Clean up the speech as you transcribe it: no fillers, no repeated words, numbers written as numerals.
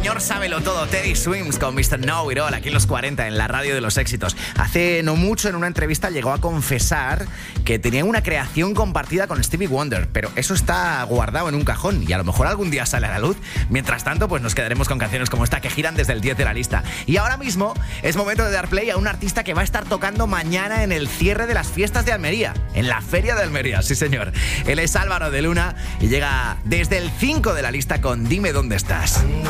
señor sábelo todo, Teddy Swims con Mr. Know It All, aquí en los 40, en la radio de los éxitos. Hace no mucho, en una entrevista, llegó a confesar que tenía una creación compartida con Stevie Wonder, pero eso está guardado en un cajón y a lo mejor algún día sale a la luz. Mientras tanto, pues nos quedaremos con canciones como esta que giran desde el 10 de la lista. Y ahora mismo es momento de dar play a un artista que va a estar tocando mañana en el cierre de las fiestas de Almería, en la Feria de Almería, sí señor. Él es Álvaro de Luna y llega desde el 5 de la lista con Dime Dónde Estás.